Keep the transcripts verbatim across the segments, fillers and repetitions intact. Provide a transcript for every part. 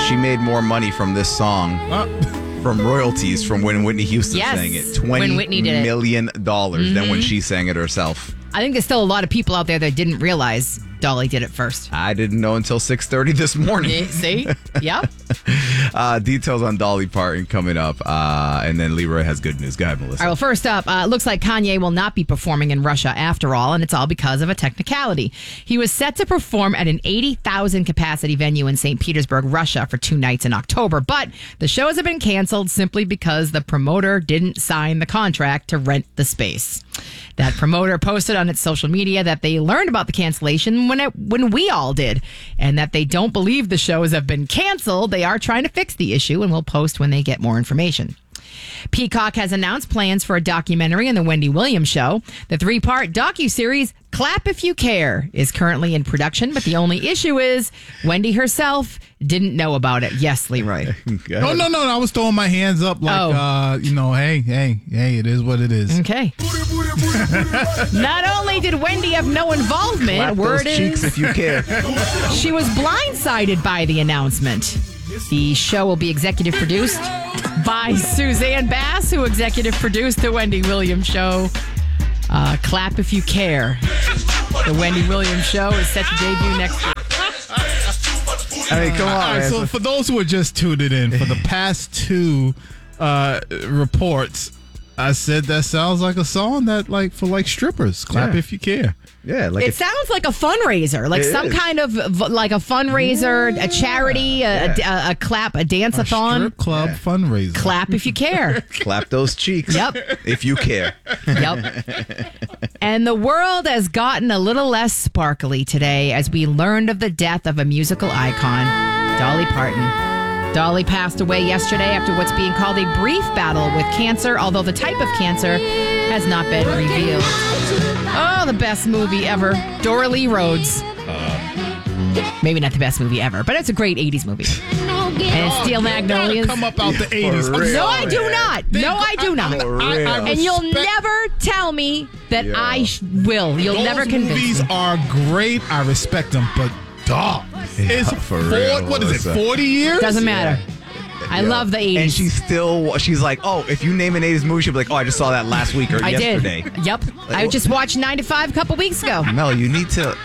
She made more money from this song, uh, from royalties from when Whitney Houston yes, sang it. twenty million dollars mm-hmm. than when she sang it herself. I think there's still a lot of people out there that didn't realize Dolly did it first. I didn't know until six thirty this morning. Yeah, see? Yep. uh, details on Dolly Parton coming up. Uh, and then Leroy has good news. Go ahead, Melissa. All right, well, first up, uh, it looks like Kanye will not be performing in Russia after all, and it's all because of a technicality. He was set to perform at an eighty thousand capacity venue in Saint Petersburg, Russia for two nights in October, but the shows have been canceled simply because the promoter didn't sign the contract to rent the space. That promoter posted on its social media that they learned about the cancellation when it, when we all did, and that they don't believe the shows have been canceled. They are trying to fix the issue and will post when they get more information. Peacock has announced plans for a documentary on the Wendy Williams Show. The three-part docuseries Clap If You Care is currently in production, but the only issue is Wendy herself didn't know about it. Yes, Leroy. No, no, no. I was throwing my hands up like, oh. uh, you know, hey, hey, hey, it is what it is. Okay. Not only did Wendy have no involvement, Clap word those is cheeks if you care. She was blindsided by the announcement. The show will be executive produced by Suzanne Bass, who executive produced the Wendy Williams Show. Uh, Clap If You Care. The Wendy Williams Show is set to debut next year. I mean, come on. All right, so for those who are just tuning in, for the past two uh, reports, I said that sounds like a song that, like, for like strippers. Clap yeah. if you care. Yeah, like it if, sounds like a fundraiser, like some is. kind of like a fundraiser, yeah. a charity, a, yeah. a, a clap, a dance-a-thon. A strip club yeah. fundraiser. Clap if you care. Clap those cheeks. Yep. If you care. Yep. And the world has gotten a little less sparkly today as we learned of the death of a musical icon, Dolly Parton. Dolly passed away yesterday after what's being called a brief battle with cancer, although the type of cancer has not been revealed. Oh, the best movie ever, Dora Lee Rhodes. Uh, Maybe not the best movie ever, but it's a great eighties movie. And Steel Magnolias. Come up out the eighties. No, I do not. No, I do not. I, I, I and you'll never tell me that yeah. I sh- will. You'll Those never convince movies me. are great. I respect them, but dog, yeah, it's for four, real, what is it? Melissa. Forty years? Doesn't matter. Yeah. I yeah. love the eighties. And she's still, she's like, oh, if you name an eighties movie, she'll be like, oh, I just saw that last week or I yesterday. did. Yep. Like, I just watched nine to five a couple weeks ago. Mel, you need to.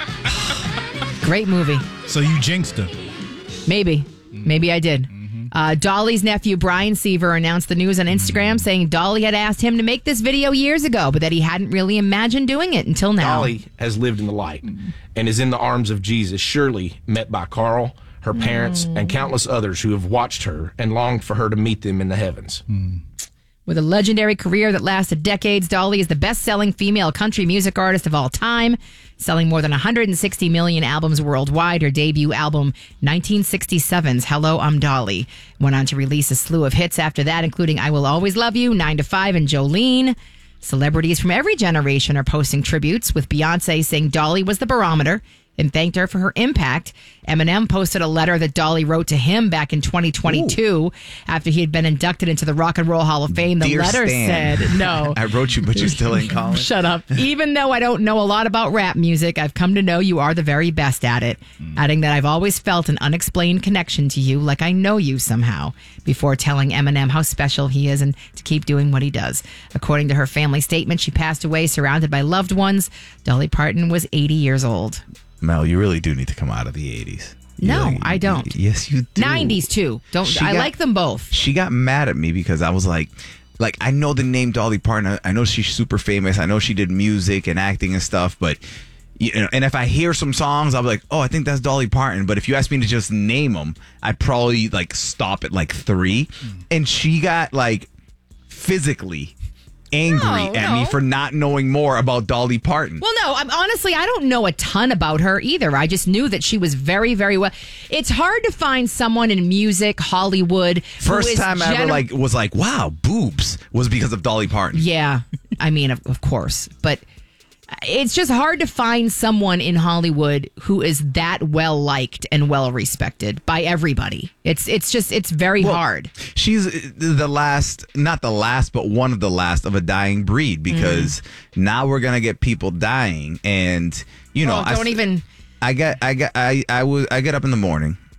Great movie. So you jinxed her. Maybe. Maybe I did. Uh, Dolly's nephew, Brian Seaver, announced the news on Instagram saying Dolly had asked him to make this video years ago, but that he hadn't really imagined doing it until now. Dolly has lived in the light and is in the arms of Jesus, surely met by Carl, her parents, mm. and countless others who have watched her and longed for her to meet them in the heavens. Mm. With a legendary career that lasted decades, Dolly is the best-selling female country music artist of all time, selling more than one hundred sixty million albums worldwide. Her debut album, nineteen sixty-seven's Hello, I'm Dolly, went on to release a slew of hits after that, including I Will Always Love You, nine to five, and Jolene. Celebrities from every generation are posting tributes, with Beyonce saying Dolly was the barometer and thanked her for her impact. Eminem posted a letter that Dolly wrote to him back in twenty twenty-two Ooh. After he had been inducted into the Rock and Roll Hall of Fame. The Dear letter Stan, said, no. I wrote you, but you're still in college. Shut up. Even though I don't know a lot about rap music, I've come to know you are the very best at it. Mm. Adding that I've always felt an unexplained connection to you, like I know you somehow, before telling Eminem how special he is and to keep doing what he does. According to her family statement, she passed away surrounded by loved ones. Dolly Parton was eighty years old. Mel, you really do need to come out of the eighties. You no, really, I don't. Yes, you do. nineties too. Don't she I got, like them both. She got mad at me because I was like, like I know the name Dolly Parton. I know she's super famous. I know she did music and acting and stuff, but you know, and if I hear some songs, I'll be like, oh, I think that's Dolly Parton. But if you ask me to just name them, I'd probably like stop at like three. Mm. And she got like physically angry no, at no. me for not knowing more about Dolly Parton. Well, no, I'm honestly, I don't know a ton about her either. I just knew that she was very, very well. It's hard to find someone in music, Hollywood. First time gen- I ever like was like, wow, boobs was because of Dolly Parton. Yeah, I mean, of, of course, but it's just hard to find someone in Hollywood who is that well liked and well respected by everybody. It's it's just it's very well, hard. She's the last, not the last, but one of the last of a dying breed because mm. now we're gonna get people dying, and you know, oh, don't I, even. I get I get I I was I get up in the morning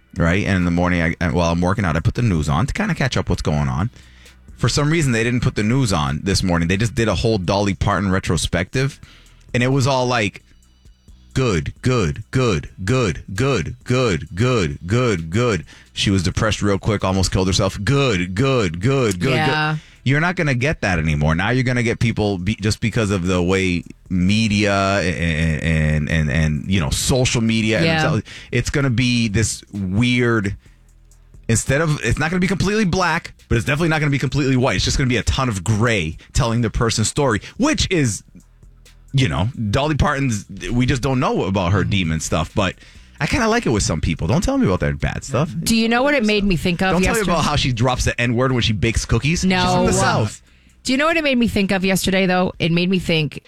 right? And in the morning, I, while I'm working out, I put the news on to kind of catch up what's going on. For some reason, they didn't put the news on this morning. They just did a whole Dolly Parton retrospective, and it was all like, good, good, good, good, good, good, good, good, good. She was depressed real quick, almost killed herself. Good, good, good, good, Yeah. good. You're not going to get that anymore. Now you're going to get people be, just because of the way media and and and, and you know social media. Yeah. And it's going to be this weird. Instead of, it's not going to be completely black, but it's definitely not going to be completely white. It's just going to be a ton of gray telling the person's story, which is, you know, Dolly Parton's. We just don't know about her demon stuff, but I kind of like it with some people. Don't tell me about their bad stuff. Do you know what it made me think of Don't tell me yesterday? about how she drops the N word when she bakes cookies. No. She's from the South. Do you know what it made me think of yesterday, though? It made me think,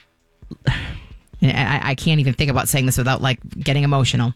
and I, I can't even think about saying this without like getting emotional.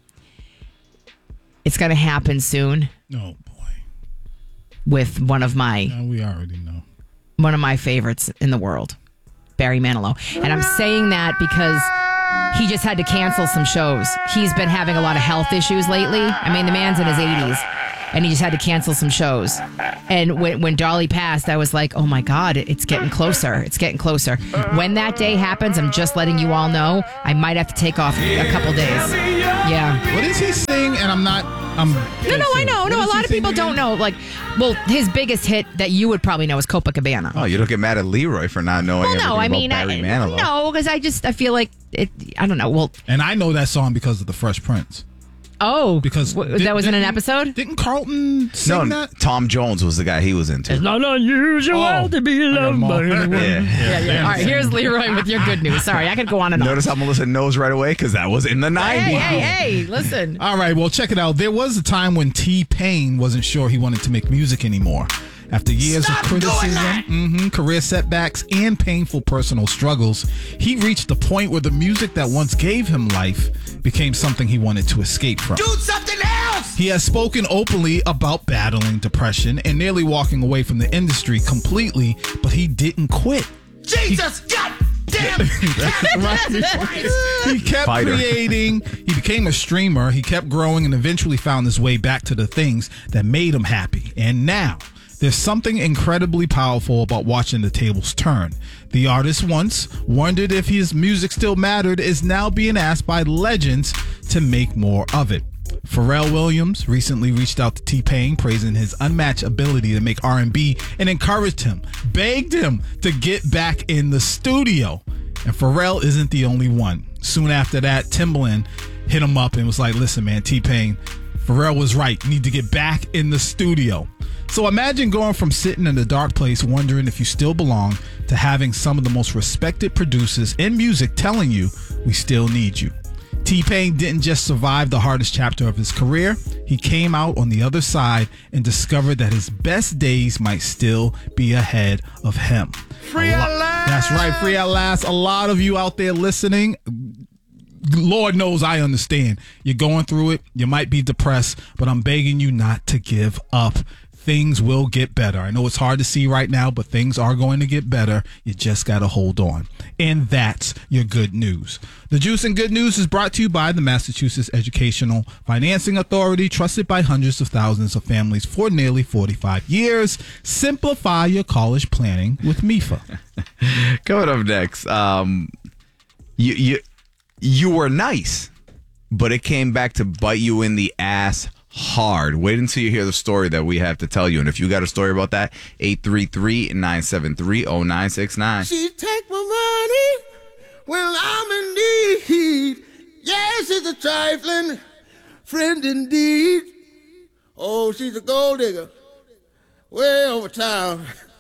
It's going to happen soon Oh boy, with one of my no, we already know. one of my favorites in the world, Barry Manilow. And I'm saying that because he just had to cancel some shows. He's been having a lot of health issues lately. I mean, the man's in his eighties, and he just had to cancel some shows. And when, when Dolly passed, I was like, oh my God, it's getting closer. It's getting closer. When that day happens, I'm just letting you all know, I might have to take off a couple days. Yeah. What does he sing? And I'm not. I'm. No, no, I know. No, a lot of people don't know. Like, well, his biggest hit that you would probably know is Copacabana. Oh, you don't get mad at Leroy for not knowing Well, everything no, I about mean, I, Barry Manilow. no, because I just I feel like it. I don't know. Well, And I know that song because of the Fresh Prince. oh, Because w- did- that was in an didn't- episode. Didn't Carlton sing No, that? Tom Jones was the guy he was into. Not unusual Oh, to be loved by anyone. Yeah. Yeah, yeah. All right, here's Leroy with your good news. Sorry, I could go on and on. Notice how Melissa knows right away because that was in the Hey, nineties. hey, hey! Listen. All right, well, check it out. There was a time when T-Pain wasn't sure he wanted to make music anymore. After years Stop of criticism, mhm, career setbacks, and painful personal struggles, he reached the point where the music that once gave him life became something he wanted to escape from. Do something else! He has spoken openly about battling depression and nearly walking away from the industry completely, but he didn't quit. Jesus, God damn! He kept Fighter. creating. He became a streamer. He kept growing and eventually found his way back to the things that made him happy. And now, there's something incredibly powerful about watching the tables turn. The artist once wondered if his music still mattered is now being asked by legends to make more of it. Pharrell Williams recently reached out to T-Pain, praising his unmatched ability to make R and B and encouraged him, begged him to get back in the studio. And Pharrell isn't the only one. Soon after that, Timbaland hit him up and was like, listen, man, T-Pain, Pharrell was right. You need to get back in the studio. So imagine going from sitting in a dark place wondering if you still belong to having some of the most respected producers in music telling you we still need you. T-Pain didn't just survive the hardest chapter of his career. He came out on the other side and discovered that his best days might still be ahead of him. Free at last! That's right, free at last. A lot of you out there listening, Lord knows I understand. You're going through it. You might be depressed, but I'm begging you not to give up. Things will get better. I know it's hard to see right now, but things are going to get better. You just got to hold on. And that's your good news. The Juice and Good News is brought to you by the Massachusetts Educational Financing Authority, trusted by hundreds of thousands of families for nearly forty-five years. Simplify your college planning with M I F A. Coming up next, um, you you you were nice, but it came back to bite you in the ass hard. Wait until you hear the story that we have to tell you. And if you got a story about that, eight three three, nine seven three, oh nine six nine. She take my money when I'm in need. Yes, she's a trifling friend indeed. Oh, she's a gold digger way over town.